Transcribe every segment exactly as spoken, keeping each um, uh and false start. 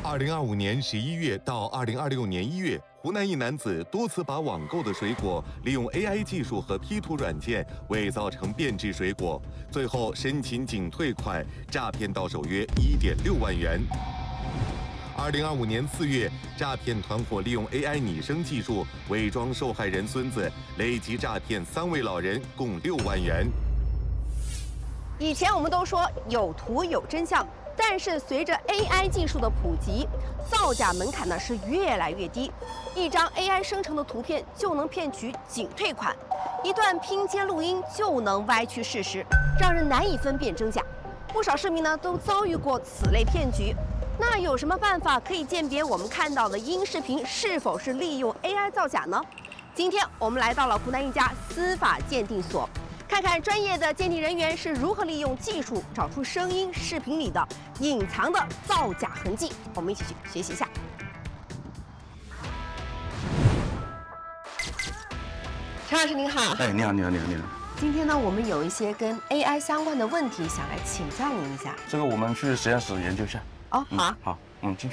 二零二五年十一月到二零二六年一月，湖南一男子多次把网购的水果利用 A I 技术和 P 图软件伪造成变质水果，最后申请仅退款，诈骗到手约一点六万元。二零二五年四月，诈骗团伙利用 A I 拟声技术伪装受害人孙子，累计诈骗三位老人共六万元。 以前我们都说有图有真相。 但是随着 A I 技术的普及，造假门槛呢是越来越低，一张 A I 生成的图片就能骗取仅退款，一段拼接录音就能歪曲事实，让人难以分辨真假。不少市民呢都遭遇过此类骗局。那有什么办法可以鉴别我们看到的音视频是否是利用 A I 造假呢？今天我们来到了湖南一家司法鉴定所。 看看专业的鉴定人员是如何利用技术找出声音、视频里的隐藏的造假痕迹。我们一起去学习一下。陈老师您好。 哎，你好，你好，你好，你好。 今天呢，我们有一些跟 A I 相关的问题，想来请教您一下。 这个我们去实验室研究一下。 哦，好、啊嗯。好，嗯，进去。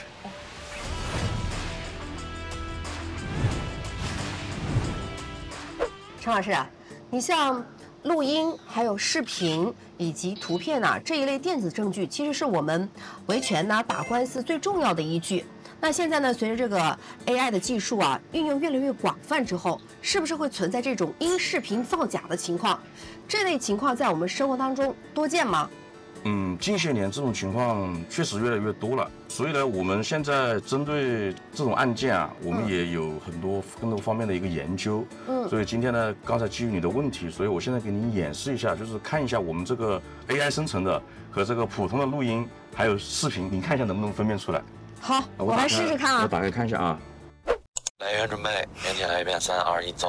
陈老师啊，你像。 录音、还有视频以及图片啊这一类电子证据，其实是我们维权呐、打官司最重要的依据。那现在呢，随着这个 A I 的技术啊运用越来越广泛之后，是不是会存在这种音视频造假的情况？这类情况在我们生活当中多见吗？ 嗯，近些年这种情况确实越来越多了，所以呢，我们现在针对这种案件啊，我们也有很多更多方面的一个研究。嗯，所以今天呢，刚才基于你的问题，所以我现在给你演示一下，就是看一下我们这个 A I 生成的和这个普通的录音还有视频，您看一下能不能分辨出来？ 好，我来试试看啊。 我打开看一下啊。 来源准备，连起来一遍，三二一，走。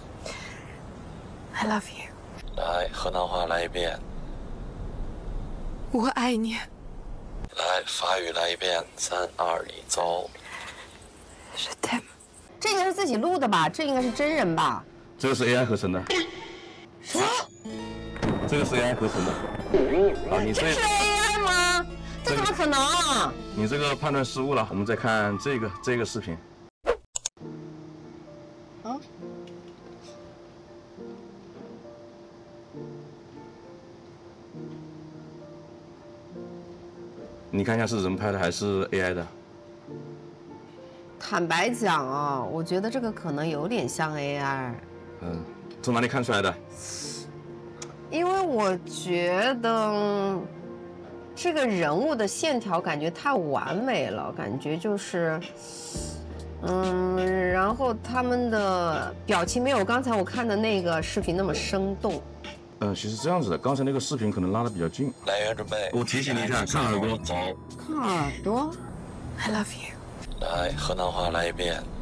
I love you。 来，河南话来一遍。 我爱你。 来，法语来一遍，三二一，走。 是他。 这个是自己录的吧？这应该是真人吧？ 这个是 A I 合成的。 什么？ 这个是 A I 合成的。啊，你这这是 A I 吗？这怎么可能？ 你这个判断失误了。我们再看这个这个视频。 嗯。 你看一下是人拍的还是 A I 的？ 坦白讲啊，我觉得这个可能有点像 A I。 嗯，从哪里看出来的？ 因为我觉得这个人物的线条感觉太完美了，感觉就是，嗯，然后他们的表情没有刚才我看的那个视频那么生动。 嗯，其实这样子的，刚才那个视频可能拉得比较近。 来源准备， 我提醒你一下，看耳朵， 走。 看耳朵 ，I love you。 来，河南话来一遍。